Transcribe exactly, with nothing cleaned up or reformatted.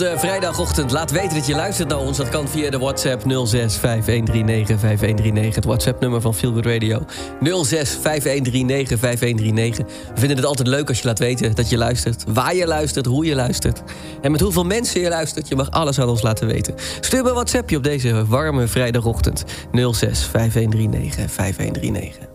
De vrijdagochtend, laat weten dat je luistert naar ons. Dat kan via de WhatsApp nul zes vijf een drie negen vijf een drie negen. Het WhatsApp-nummer van Feel Good Radio. nul zes vijf een drie negen vijf een drie negen. We vinden het altijd leuk als je laat weten dat je luistert. Waar je luistert, hoe je luistert. En met hoeveel mensen je luistert. Je mag alles aan ons laten weten. Stuur me een WhatsAppje op deze warme vrijdagochtend. nul zes vijf een drie negen vijf een drie negen.